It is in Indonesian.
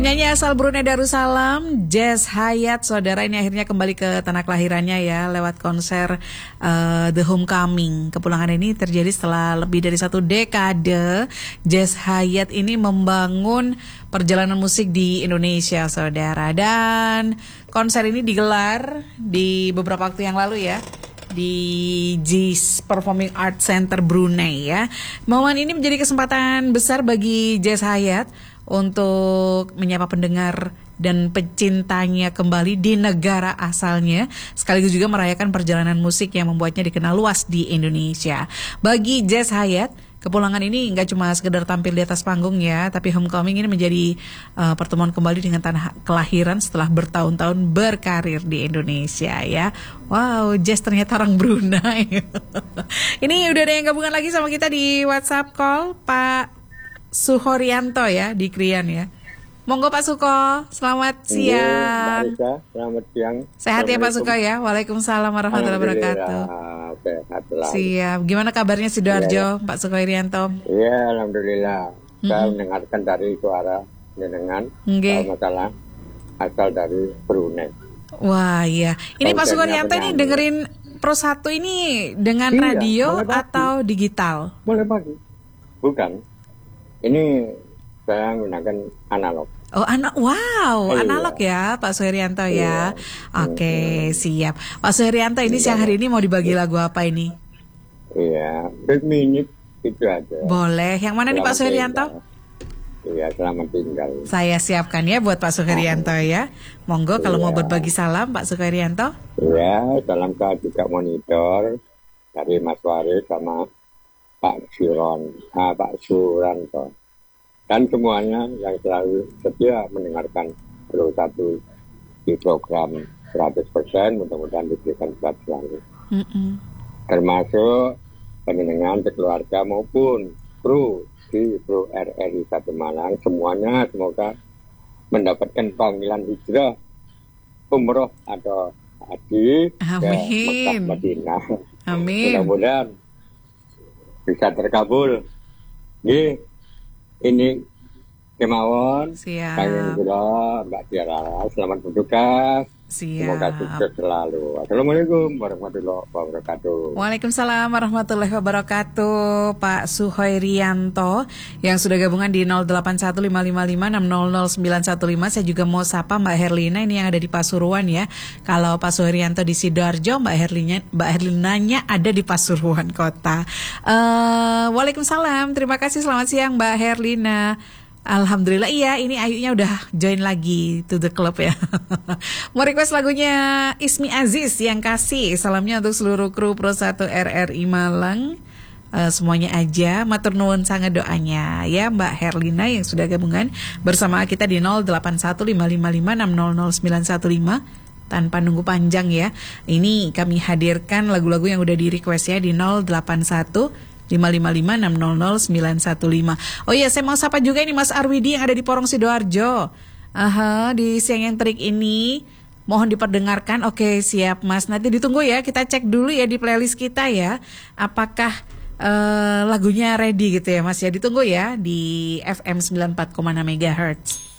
Penyanyi asal Brunei Darussalam, Jazz Hayat, saudara, ini akhirnya kembali ke tanah kelahirannya ya lewat konser The Homecoming. Kepulangan ini terjadi setelah lebih dari 1 dekade. Jazz Hayat ini membangun perjalanan musik di Indonesia, saudara. Dan konser ini digelar di beberapa waktu yang lalu ya, di JIS Performing Arts Center Brunei ya. Momen ini menjadi kesempatan besar bagi Jazz Hayat untuk menyapa pendengar dan pecintanya kembali di negara asalnya, sekaligus juga merayakan perjalanan musik yang membuatnya dikenal luas di Indonesia. Bagi Jazz Hayat, kepulangan ini nggak cuma sekedar tampil di atas panggung ya, tapi Homecoming ini menjadi pertemuan kembali dengan tanah kelahiran setelah bertahun-tahun berkarir di Indonesia ya. Wow, Jazz ternyata orang Brunei. Ini udah ada yang gabungan lagi sama kita di WhatsApp call, Pak Suhorianto ya, di Krian ya. Monggo Pak Suko, selamat siang. Mbak Rika, selamat siang. Sehat ya Pak Suko ya. Waalaikumsalam warahmatullahi wabarakatuh. Sehat selalu. Siap. Gimana kabarnya Sidoarjo, Pak Suhorianto? Iya, alhamdulillah. Saya mendengarkan dari suara jenengan. Kalau masalah asal dari Brunei. Wah iya. Ini Pak Suhorianto ini dengerin Pro 1 ini dengan radio atau digital? Boleh pagi. Bukan. Ini saya menggunakan analog. Oh, analog ya Pak Suhorianto ya. Oke, siap. Pak Suhorianto ini siang hari ini mau dibagi lagu apa ini? Iya, 5 minute itu aja. Boleh. Yang mana nih Pak Suhorianto? Iya, selamat tinggal. Saya siapkan ya buat Pak Suhorianto ya. Monggo kalau mau berbagi salam Pak Suhorianto. Iya, salam ke juga monitor dari Mas Waris sama Pak Suranto, dan semuanya yang selalu setia mendengarkan Pro 1 di program 100%, mudah-mudahan diberikan sehat selalu. Termasuk pendengar keluarga maupun Pro di Pro RRI 1 Malang, semuanya semoga mendapatkan panggilan hijrah umroh atau haji ke Mekah Madinah. Amin. Mudah-mudahan bisa terkabul. Ini kemauan. Siap. Mbak Tiara, selamat bertugas. Siap. Semoga sukses selalu. Assalamualaikum warahmatullahi wabarakatuh. Waalaikumsalam warahmatullahi wabarakatuh. Pak Suhorianto yang sudah gabungan di 081555600915. Saya juga mau sapa Mbak Herlina ini yang ada di Pasuruan ya. Kalau Pak Suhorianto di Sidoarjo, Mbak Herlinanya ada di Pasuruan kota. Waalaikumsalam. Terima kasih, selamat siang Mbak Herlina. Alhamdulillah iya, ini Ayunya udah join lagi to the club ya. Mau request lagunya Ismi Aziz yang kasih. Salamnya untuk seluruh kru Pro 1 RRI Malang. Semuanya aja, matur nuwun sangat doanya ya Mbak Herlina yang sudah gabungan bersama kita di 081555600915 tanpa nunggu panjang ya. Ini kami hadirkan lagu-lagu yang udah di request ya di 081555600915. Oh iya, saya mau sapa juga ini Mas Arwidi yang ada di Porong Sidoarjo. Di siang yang terik ini mohon diperdengarkan. Oke, siap Mas. Nanti ditunggu ya, kita cek dulu ya di playlist kita ya. Apakah lagunya ready gitu ya Mas ya. Ditunggu ya di FM 94,6 MHz.